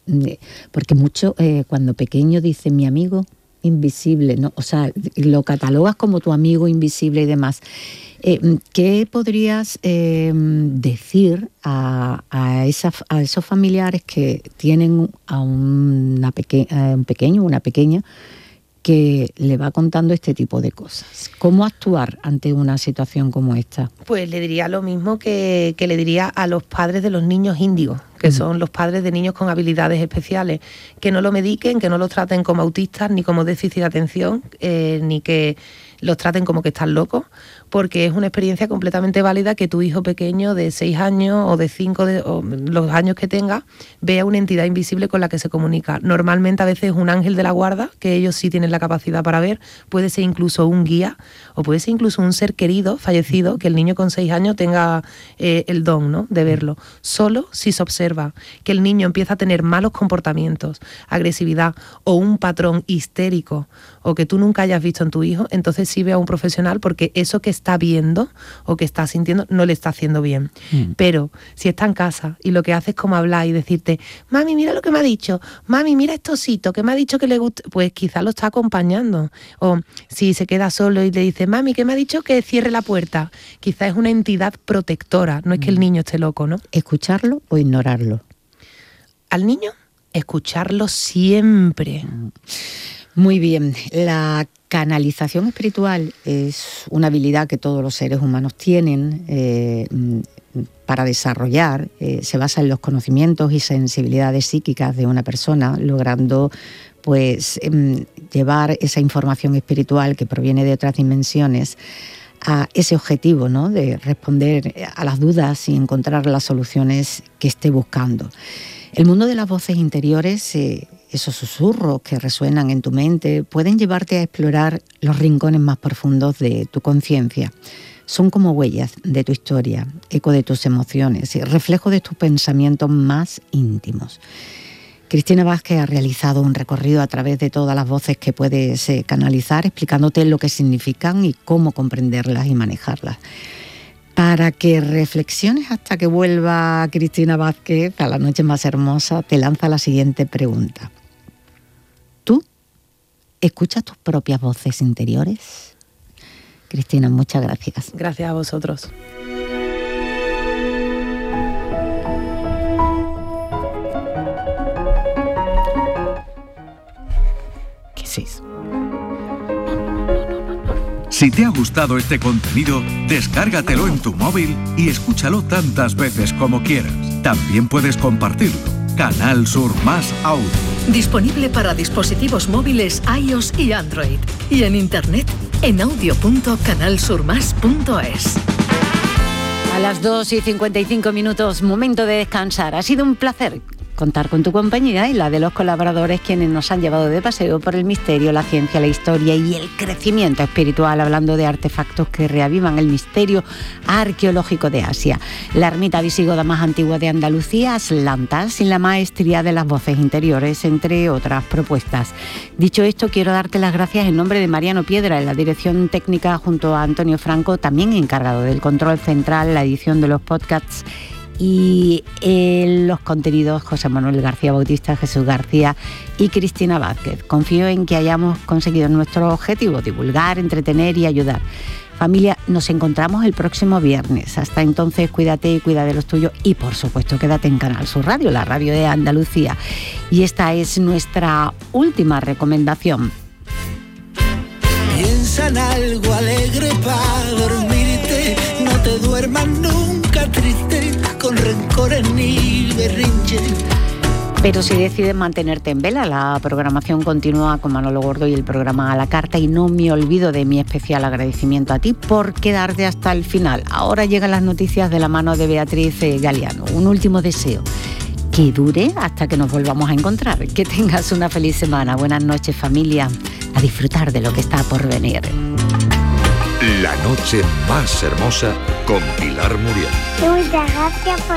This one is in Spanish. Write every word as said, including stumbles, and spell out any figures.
porque mucho, eh, cuando pequeño dice mi amigo invisible, ¿no? O sea, lo catalogas como tu amigo invisible y demás. Eh, ¿Qué podrías eh, decir a, a, esa, a esos familiares que tienen a, una peque- a un pequeño o una pequeña que le va contando este tipo de cosas? ¿Cómo actuar ante una situación como esta? Pues le diría lo mismo que, que le diría a los padres de los niños índigos, que son los padres de niños con habilidades especiales, que no lo mediquen, que no los traten como autistas, ni como déficit de atención, eh, ni que los traten como que están locos, porque es una experiencia completamente válida que tu hijo pequeño de seis años o de cinco, de, o los años que tenga, vea una entidad invisible con la que se comunica. Normalmente a veces es un ángel de la guarda, que ellos sí tienen la capacidad para ver, puede ser incluso un guía, o puede ser incluso un ser querido, fallecido, que el niño con seis años tenga eh, el don, ¿no?, de verlo. Solo si se observa que el niño empieza a tener malos comportamientos, agresividad o un patrón histérico, o que tú nunca hayas visto en tu hijo, entonces sí ve a un profesional, porque eso que está viendo o que está sintiendo no le está haciendo bien. Mm. Pero si está en casa y lo que hace es como hablar y decirte, mami, mira lo que me ha dicho, mami, mira esto osito, que me ha dicho que le gusta, pues quizás lo está acompañando. O si se queda solo y le dice, mami, que me ha dicho que cierre la puerta, quizás es una entidad protectora, no es que el niño esté loco, ¿no? ¿Escucharlo o ignorarlo? Al niño, escucharlo siempre. Muy bien. La canalización espiritual es una habilidad que todos los seres humanos tienen eh, para desarrollar. Eh, se basa en los conocimientos y sensibilidades psíquicas de una persona, logrando pues eh, llevar esa información espiritual que proviene de otras dimensiones a ese objetivo, ¿no?, de responder a las dudas y encontrar las soluciones que esté buscando. El mundo de las voces interiores, eh, esos susurros que resuenan en tu mente, pueden llevarte a explorar los rincones más profundos de tu conciencia. Son como huellas de tu historia, eco de tus emociones y reflejo de tus pensamientos más íntimos. Cristina Vázquez ha realizado un recorrido a través de todas las voces que puedes eh, canalizar, explicándote lo que significan y cómo comprenderlas y manejarlas. Para que reflexiones hasta que vuelva Cristina Vázquez a la noche más hermosa, te lanza la siguiente pregunta. ¿Tú escuchas tus propias voces interiores? Cristina, muchas gracias. Gracias a vosotros. ¿Qué es eso? Si te ha gustado este contenido, descárgatelo en tu móvil y escúchalo tantas veces como quieras. También puedes compartirlo. Canal Sur Más Audio. Disponible para dispositivos móviles iOS y Android. Y en internet en audio punto canal sur más punto es. A las dos y cincuenta y cinco minutos, momento de descansar. Ha sido un placer contar con tu compañía y la de los colaboradores, quienes nos han llevado de paseo por el misterio, la ciencia, la historia y el crecimiento espiritual, hablando de artefactos que reavivan el misterio arqueológico de Asia. La ermita visigoda más antigua de Andalucía, Atlantas, y la maestría de las voces interiores, entre otras propuestas. Dicho esto, quiero darte las gracias en nombre de Mariano Piedra, en la dirección técnica, junto a Antonio Franco, también encargado del control central, la edición de los podcasts y en los contenidos, José Manuel García Bautista, Jesús García y Cristina Vázquez. Confío en que hayamos conseguido nuestro objetivo, divulgar, entretener y ayudar. Familia, nos encontramos el próximo viernes. Hasta entonces, cuídate y cuida de los tuyos y, por supuesto, quédate en Canal Sur Radio, la radio de Andalucía. Y esta es nuestra última recomendación. Piensa en algo alegre para dormirte, no te duermas nunca triste, con rencores ni berrinches. Pero si decides mantenerte en vela, la programación continúa con Manolo Gordo y el programa A la Carta, y no me olvido de mi especial agradecimiento a ti por quedarte hasta el final. Ahora llegan las noticias de la mano de Beatriz Galeano. Un último deseo, que dure hasta que nos volvamos a encontrar. Que tengas una feliz semana. Buenas noches, familia. A disfrutar de lo que está por venir. La noche más hermosa con Pilar Muriel. Muchas gracias por